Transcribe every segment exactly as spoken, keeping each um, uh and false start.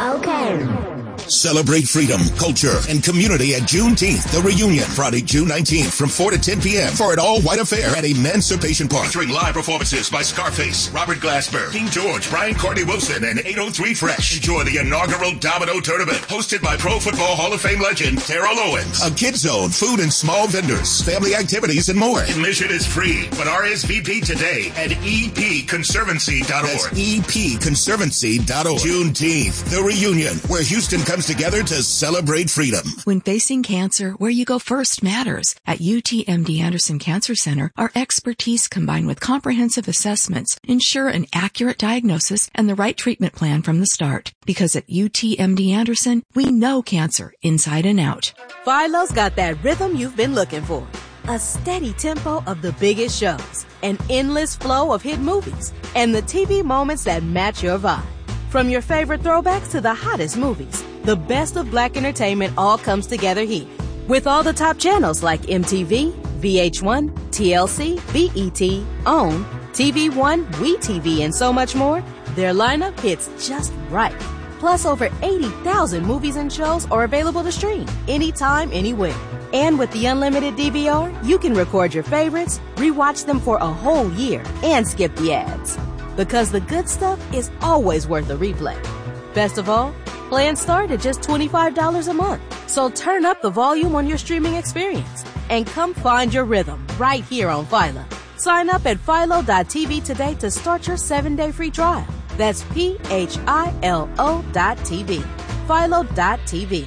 Okay. Celebrate freedom, culture, and community at Juneteenth, the reunion, Friday, June nineteenth from four to ten p.m. for an all-white affair at Emancipation Park. Featuring live performances by Scarface, Robert Glasper, King George, Brian Courtney Wilson, and eight oh three Fresh. Enjoy the inaugural Domino Tournament, hosted by Pro Football Hall of Fame legend Terrell Owens. A kids zone, food and small vendors, family activities, and more. Admission is free, but R S V P today at e p conservancy dot org. That's e p conservancy dot org. Juneteenth, the reunion, where Houston comes together to celebrate freedom. When facing cancer, where you go first matters. At U T M D Anderson Cancer Center, our expertise combined with comprehensive assessments ensure an accurate diagnosis and the right treatment plan from the start. Because at U T M D Anderson, we know cancer inside and out. Philo's got that rhythm you've been looking for. A steady tempo of the biggest shows, an endless flow of hit movies, and the T V moments that match your vibe. From your favorite throwbacks to the hottest movies, the best of black entertainment all comes together here. With all the top channels like M T V, V H one, T L C, B E T, OWN, T V One, WeTV, and so much more, their lineup hits just right. Plus, over eighty thousand movies and shows are available to stream anytime, anywhere. And with the unlimited D V R, you can record your favorites, rewatch them for a whole year, and skip the ads. Because the good stuff is always worth a replay. Best of all, plans start at just twenty-five dollars a month. So turn up the volume on your streaming experience and come find your rhythm right here on Philo. Sign up at philo dot t v today to start your seven-day free trial. That's P H I L O dot T V. philo dot t v.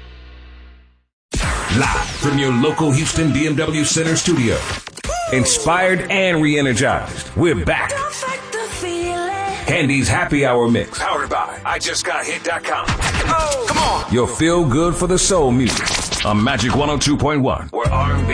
Live from your local Houston B M W Center studio. Inspired and re-energized, we're back. Candy's Happy Hour Mix. Powered by I just got hit dot com. Oh, come on. Your feel good for the soul music on Magic one oh two point one, where R and B